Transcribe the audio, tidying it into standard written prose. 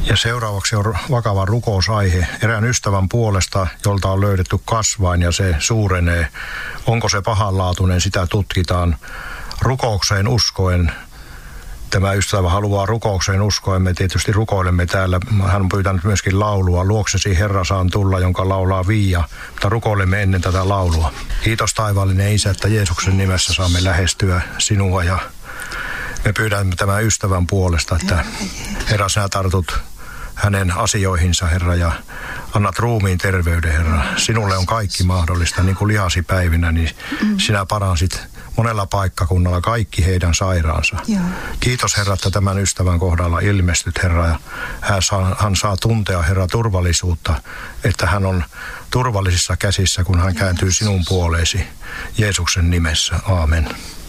Ja seuraavaksi on vakava rukousaihe erään ystävän puolesta, jolta on löydetty kasvain ja se suurenee. Onko se pahanlaatuinen, sitä tutkitaan rukoukseen uskoen. Tämä ystävä haluaa rukoukseen uskoen. Me tietysti rukoilemme täällä. Hän on pyytänyt myöskin laulua. Luoksesi Herra saan tulla, jonka laulaa Viia. Mutta rukoilemme ennen tätä laulua. Kiitos taivaallinen Isä, että Jeesuksen nimessä saamme lähestyä sinua. Ja me pyydämme tämän ystävän puolesta, että Herra, sinä tartut hänen asioihinsa, Herra, ja annat ruumiin terveyden, Herra. Sinulle on kaikki mahdollista, niin kuin lihasi päivinä, niin sinä paransit monella paikkakunnalla kaikki heidän sairaansa. Joo. Kiitos, Herra, että tämän ystävän kohdalla ilmestyt, Herra, ja hän saa tuntea, Herra, turvallisuutta, että hän on turvallisissa käsissä, kun hän kääntyy sinun puoleesi. Jeesuksen nimessä. Aamen.